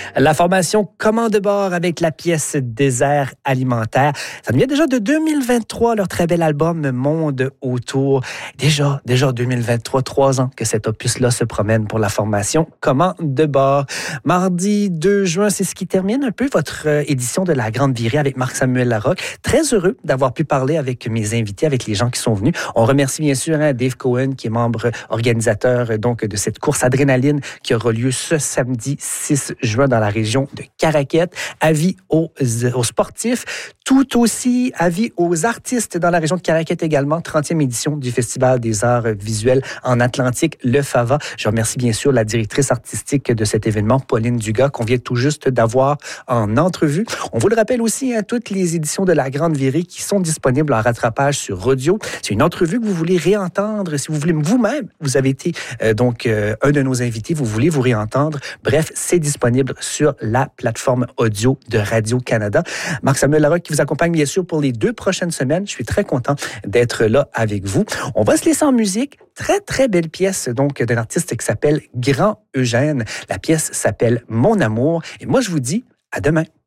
La formation Commande de bord avec la pièce Désert alimentaire. Ça nous vient déjà de 2023, leur très bel album Monde autour. Déjà 2023, 3 ans que cet opus-là se promène pour la formation Commande de bord. Mardi 2 juin, c'est ce qui termine un peu votre édition de La Grande Virée avec Marc-Samuel Larocque. Très heureux d'avoir pu parler avec mes invités, avec les gens qui sont venus. On remercie bien sûr Dave Cohen, qui est membre organisateur donc de cette course Adrénaline qui aura lieu ce samedi 6 juin dans la région de Caraquette. Avis aux sportifs, tout aussi avis aux artistes dans la région de Caraquette également. 30e édition du Festival des arts visuels en Atlantique, le FAVA. Je remercie bien sûr la directrice artistique de cet événement, Pauline Dugas, qu'on vient tout juste d'avoir en entrevue. On vous le rappelle aussi, toutes les éditions de La Grande Virée qui sont disponibles en rattrapage sur audio. C'est une entrevue que vous voulez réentendre. Si vous voulez vous-même, vous avez été un de nos invités, vous voulez vous réentendre. Bref, c'est disponible sur la plateforme audio de Radio-Canada. Marc-Samuel Larocque qui vous accompagne bien sûr pour les 2 prochaines semaines. Je suis très content d'être là avec vous. On va se laisser en musique. Très, très belle pièce donc d'un artiste qui s'appelle Grand Eugène. La pièce s'appelle Mon amour. Et moi, je vous dis à demain.